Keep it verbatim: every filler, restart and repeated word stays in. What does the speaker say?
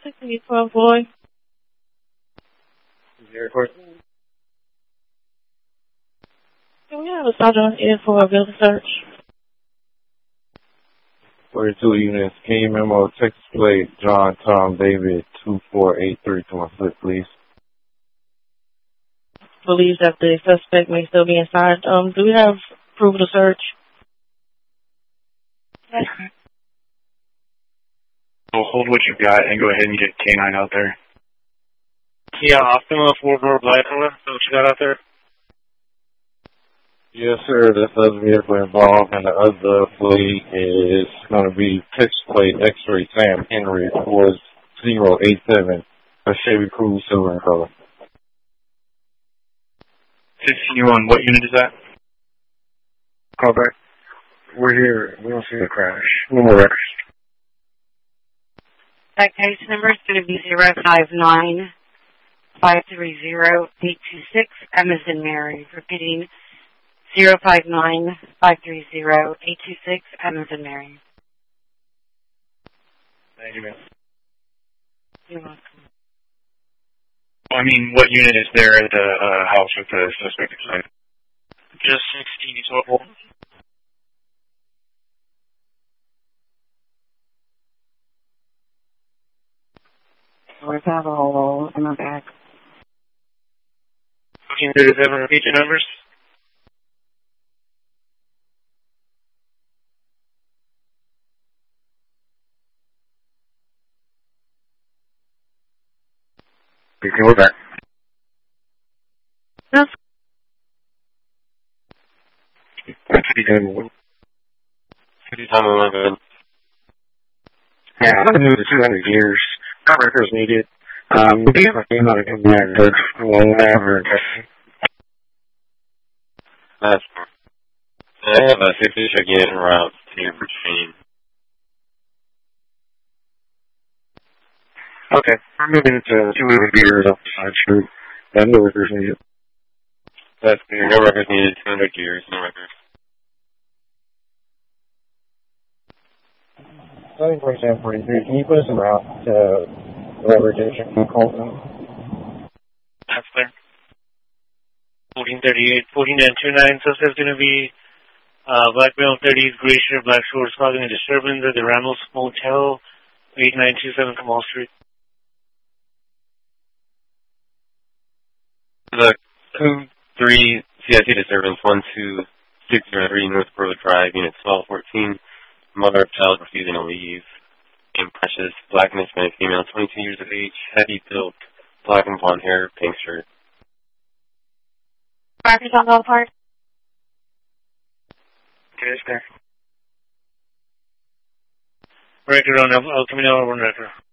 sixty twelve boy. Zero four. Can we have a sergeant in for a building search? forty-two units. Can you memo Texas plate John Tom David two four eight three to my foot, please? Believes that the suspect may still be inside. Um, do we have proof of the search? We'll hold what you've got and go ahead and get K nine out there. Yeah, Optima four door black color. So what you got out there? Yes, sir. This other vehicle involved, and the other fleet is going to be Texas plate X-ray Sam Henry four zero eight seven, a Chevy Cruze silver in color. fifteen one, what unit is that? Call back. We're here. We don't see the crash. No more wrecks. That case number is going to be zero five nine five three zero eight two six, M as in Mary. Repeating, zero five nine five three zero eight two six, M as in Mary. Thank you, ma'am. You're welcome. I mean, what unit is there at the uh, house with the suspect inside? Just sixteen total. Let's have a hole in my back. fourteen thirty-seven, repeat your numbers. We can go back. That's City ten. City time eleven. Yeah, I'm going to do the two hundred years. Not records needed. Um, we have a game out of him there, but we'll never test. That's I have a fifty check in route to your machine. Okay, I'm moving to two hundred years off the side street. And no records needed. That's clear. No records needed. two hundred gears. No records. Seven forty-seven forty-three. Can you put us en route to whatever station from Colton? That's clear. fourteen thirty-eight, fourteen and twenty-nine, suspect's going to be uh, Black Male thirties, Glacier, Black Shores, causing a disturbance at the Ramos Motel, eight nine two seven Kamal Street. The two three C I C disturbance one two six zero three North Berwick Drive, Unit twelve fourteen. Mother of child refusing to leave. Name Precious, black and Hispanic female, twenty-two years of age, heavy built, black and blonde hair, pink shirt. Marcus on all part. Okay, it's there. Record on El Camino, one record.